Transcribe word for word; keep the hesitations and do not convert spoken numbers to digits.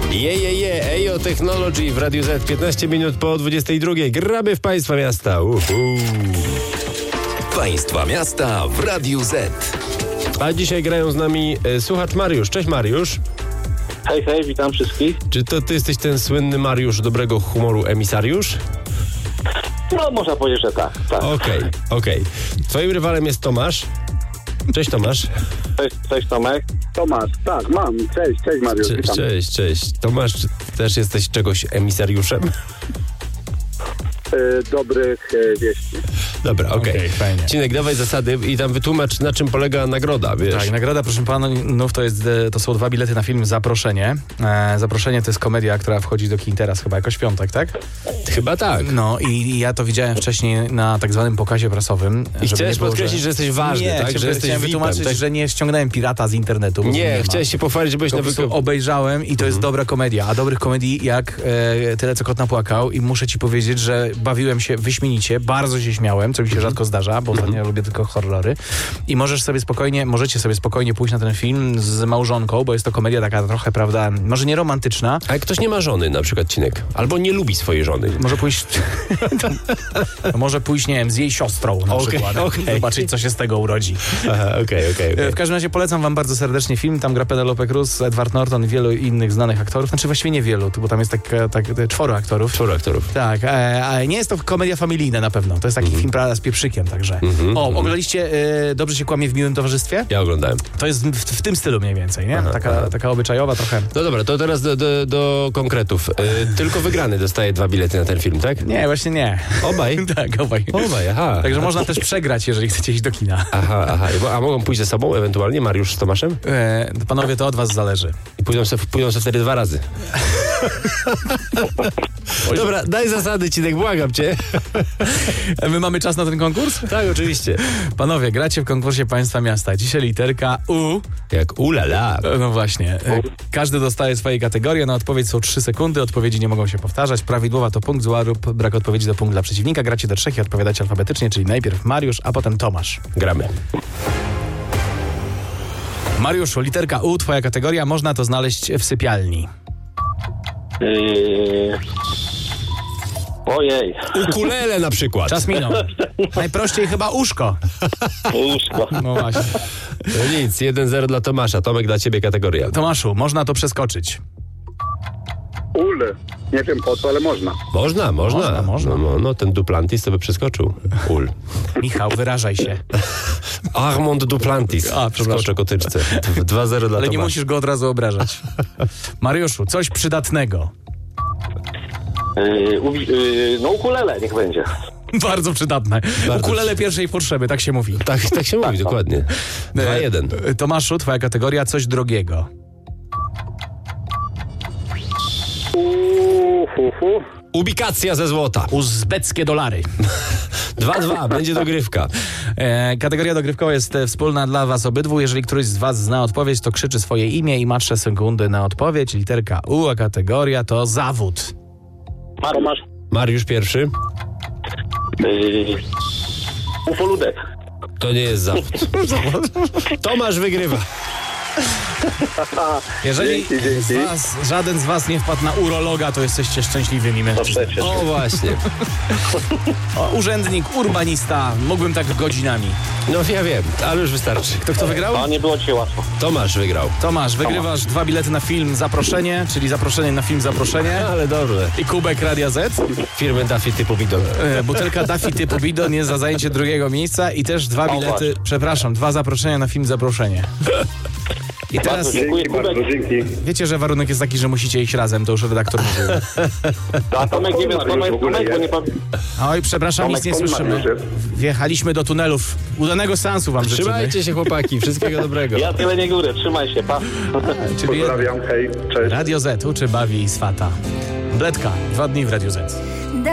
Je, je, je, Ejo Technology w Radiu Z, piętnaście minut po dwudziestej drugiej. Gramy w Państwa Miasta. Uhu. Państwa Miasta w Radiu Z. A dzisiaj grają z nami e, słuchacz Mariusz. Cześć Mariusz. Hej, hej, witam wszystkich. Czy to ty jesteś ten słynny Mariusz dobrego humoru emisariusz? No, można powiedzieć, że tak. tak. Okej, okay, okej. Okay. Twoim rywalem jest Tomasz. Cześć Tomasz. Cześć, cześć Tomek. Tomasz, tak, mam. Cześć, cześć Mariusz, Cze- witam. Cześć, cześć. Tomasz, czy też jesteś czegoś emisariuszem? Y, dobrych y, wieści. Dobra, okej. Okej, fajnie. Cinek, dawaj zasady i tam wytłumacz, na czym polega nagroda, wiesz? Tak, nagroda, proszę panów, to, jest, to są dwa bilety na film Zaproszenie. E, Zaproszenie to jest komedia, która wchodzi do kin teraz chyba jakoś w piątek, tak? Chyba tak. No i, i ja to widziałem wcześniej na tak zwanym pokazie prasowym. I żeby chciałeś nie było, podkreślić, że, że jesteś ważny, nie, tak? chciałem, Że jesteś chciałem V I P-em, wytłumaczyć, tak? że nie ściągnąłem pirata z internetu. Bo Nie, nie chciałeś się pochwalić, że byłeś po na prostu wyko... obejrzałem i to jest dobra komedia, a dobrych komedii jak e, Tyle, co kot napłakał i muszę ci powiedzieć, że bawiłem się wyśmienicie, bardzo się śmiałem, co mi się rzadko zdarza, bo ostatnio lubię tylko horrory i możesz sobie spokojnie, możecie sobie spokojnie pójść na ten film z małżonką, bo jest to komedia taka trochę, prawda, może nie romantyczna. A jak ktoś nie ma żony, na przykład Cinek, albo nie lubi swojej żony. Może pójść to może pójść, nie wiem, z jej siostrą na Okej, przykład, okej. zobaczyć, co się z tego urodzi. Aha, okej, okej, okej. W każdym razie polecam wam bardzo serdecznie film. Tam gra Penelope Cruz, Edward Norton i wielu innych znanych aktorów. Znaczy właściwie nie wielu, bo tam jest tak, tak czworo aktorów. Czworo aktorów. Tak, e, ale nie jest to komedia familijna na pewno. To jest taki Mhm. film, prawda, z pieprzykiem także. O, oglądaliście e, Dobrze się kłamie w miłym towarzystwie? Ja oglądałem. To jest w, w tym stylu mniej więcej, nie? Aha, taka, aha. taka obyczajowa trochę. No dobra, to teraz do, do, do konkretów. Y, tylko wygrany dostaje dwa bilety na ten film, tak? Nie, właśnie nie. Obaj? Tak, obaj. Obaj, aha. Także można też przegrać, jeżeli chcecie iść do kina. Aha, aha. A mogą pójść ze sobą ewentualnie Mariusz z Tomaszem? E, panowie, to od was zależy. I pójdą sobie, pójdą sobie wtedy dwa razy. Dobra, daj zasady, Cinek, błagam cię. My mamy czas na ten konkurs? Tak, oczywiście. Panowie, gracie w konkursie Państwa Miasta. Dzisiaj literka U. Jak ulala. No właśnie. E, Każdy dostaje swoje kategorie. Na odpowiedź są trzy sekundy. Odpowiedzi nie mogą się powtarzać. Prawidłowa to punkt, zła lub brak odpowiedzi to punkt dla przeciwnika. Gracie do trzech i odpowiadacie alfabetycznie, czyli najpierw Mariusz, a potem Tomasz. Gramy. Mariuszu, literka U, twoja kategoria. Można to znaleźć w sypialni. Yy... Ojej, Ukulele na przykład. Czas minął. Najprościej chyba uszko. łóżko. No właśnie. No nic, jeden zero dla Tomasza. Tomek, dla ciebie kategoria. Tomaszu, można to przeskoczyć. Ul. Nie wiem po co, ale można. Można, można. Można, można. No, no, no ten Duplantis to by przeskoczył. Ul. Michał, wyrażaj się. Armand Duplantis. A, przepraszam. Skoczę kotyczce. dwa zero dla Ale Tomasza. nie musisz go od razu obrażać. Mariuszu, coś przydatnego. Yy, uwi- yy, no ukulele niech będzie. Bardzo przydatne. Bardzo Ukulele pierwszej potrzeby, tak się mówi. Tak, tak się mówi, dokładnie. dwa jeden. E, Tomaszu, twoja kategoria, coś drogiego. Uhuhu. Ubikacja ze złota. Uzbeckie dolary. dwa dwa, będzie dogrywka. E, kategoria dogrywkowa jest e, wspólna dla was obydwu. Jeżeli któryś z was zna odpowiedź, to krzyczy swoje imię i ma trzy sekundy na odpowiedź. Literka U, a kategoria to zawód. Tomasz. Mariusz pierwszy. Yy... Ufoludek. To nie jest zawód. Tomasz wygrywa. Jeżeli Dzięki, dzięki. z was, żaden z was nie wpadł na urologa, to jesteście szczęśliwymi To mężczyznami. przecież. O właśnie. O, urzędnik, urbanista, mógłbym tak godzinami. No ja wiem, ale już wystarczy. Kto kto wygrał? A nie było dzisiaj łatwo. Tomasz wygrał. Tomasz, wygrywasz dwa bilety na film Zaproszenie, czyli zaproszenie na film Zaproszenie Ale dobrze. i kubek Radia Z. Firmy Duffy typu bidon. E, butelka Duffy typu bidon jest za zajęcie drugiego miejsca i też dwa O, bilety, właśnie. przepraszam, dwa zaproszenia na film Zaproszenie. I teraz Bardzo dziękuję, Dzięki bardzo, Kubek. dzięki. wiecie, że warunek jest taki, że musicie iść razem, to już redaktor mówił. A Tomek nie wiem, Tomek, w ogóle Tomek, bo nie jest. pamiętam. Oj, przepraszam, nic nie Tomek, słyszymy. Mariusz. Wjechaliśmy do tunelów. Udanego seansu wam życzymy. Trzymajcie się chłopaki, wszystkiego dobrego. Ja tyle nie górę, trzymaj się, pa. Czyli Pozdrawiam, hej, cześć. Radio Z uczy, bawi i swata. Bledka, dwa dni w Radio Z.